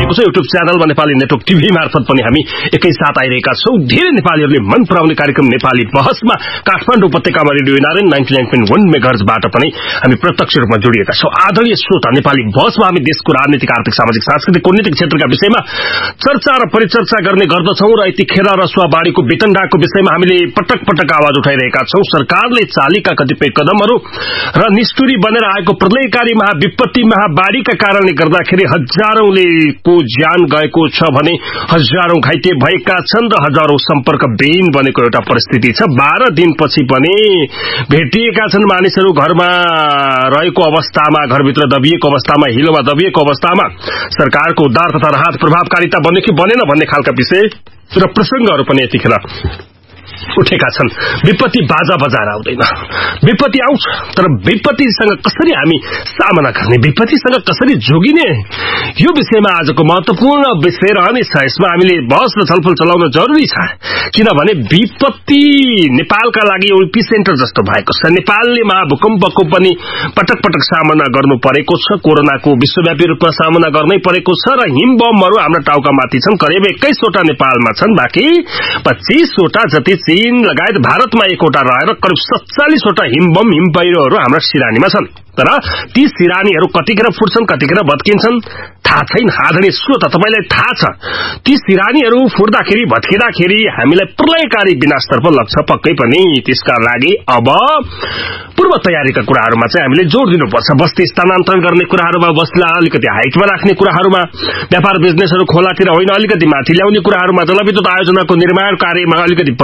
भइरहेको छ। युट्युब च्यानलमा नेपाली नेटवर्क टिभी मार्फत पनि हामी एकैसाथ आइरहेका छौं। धेरै नेपालीहरूले मन पराउने कार्यक्रम नेपाली बहसमा काठमाडौँ उपत्यकामा रेडियो नारायण 99.1 मेगाहर्जबाट पनि हामी प्रत्यक्ष रूपमा जोडिएका छौं। आदरणीय श्रोता, नेपाली बहसमा हामी देशको राजनीतिक, आर्थिक, सामाजिक, सांस्कृतिक, कूटनीतिक क्षेत्रका विषयमा चर्चा र परिचर्चा गर्ने गर्दछौं र यतिखेर रसुवाबाड़ीको वेतनडाको विषयमा हामीले पटक पटक आवाज उठाइरहेका छौं। सरकारले चालेका कतिपय कदमहरू र निष्ठुरी बनेर आएको प्रलयकारी महाविपत्ति, महाबाढ़ीका कारणले गर्दाखेरि हजारौंले को ज्यान गएको छ भने हजारौं घाइते भएका छन् र हजारौं सम्पर्कविहीन बनेको एउटा परिस्थिति छ। 12 दिनपछि पनि भेटिएका छन् मानिसहरू घरमा रहेको अवस्थामा, घरभित्र दबिएको अवस्थामा, हिलोमा दबिएको अवस्थामा। सरकारको उद्धार तथा राहत प्रभावकारिता बन्यो कि बनेन भन्ने खालका विषय र प्रसंगहरू पनि यतिखेर उठेका छन्। विपत्ति बाजा बजाएर आउँदैन, विपत्ति आउँछ, तर विपत्तिसँग कसरी हामी सामना गर्ने, विपत्तिसँग कसरी जोगिने, यो विषयमा आजको महत्वपूर्ण विषय रहनेछ। यसमा हामीले बहस र छलफल चलाउन जरुरी छ, किनभने विपत्ति नेपालका लागि एपी सेन्टर जस्तो भएको छ। नेपालले महाभूकम्पको पनि पटक पटक सामना गर्नु परेको छ, कोरोनाको विश्वव्यापी रूपमा सामना गर्नै परेको छ र हिमबमहरू हाम्रा टाउकामाथि छन्। करिब 21 वटा नेपालमा छन्, बाँकी 25 वटा जति चीन लगायत भारतमा एकवटा रहेर करिब 47 वटा हिमबम, हिम पहिरोहरू हाम्रा सिरानीमा छन्। तर ती सिरानीहरू कतिखेर फुट्छन्, कतिखेर भत्किन्छन् थाहा छैन। आदरणीय श्रोता, तपाईलाई थाहा छ ती सिरानीहरू फुट्दाखेरि, भत्किँदाखेरि हामीलाई प्रलयकारी विनाशतर्फ लग्छ पक्कै पनि। त्यसका लागि अब पूर्व तयारीका कुराहरूमा चाहिँ हामीले जोड दिनुपर्छ। बस्ती स्थानान्तरण गर्ने कुराहरूमा, बस्तीलाई अलिकति हाइटमा राख्ने कुराहरूमा, व्यापार बिजनेसहरू खोलातिर होइन अलिकति माथि ल्याउने कुराहरूमा, जलविद्युत आयोजनाको निर्माण कार्यमा अलिकति